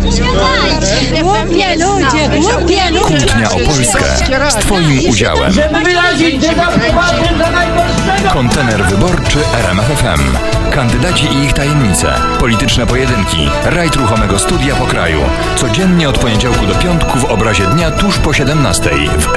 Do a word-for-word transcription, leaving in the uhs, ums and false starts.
Głupie ludzie, głupie ludzie. Kłótnia o Polskę z Twoim udziałem. Kontener wyborczy R M F F M. Kandydaci i ich tajemnice. Polityczne pojedynki. Rajd ruchomego studia po kraju. Codziennie od poniedziałku do piątku w obrazie dnia tuż po siedemnastej w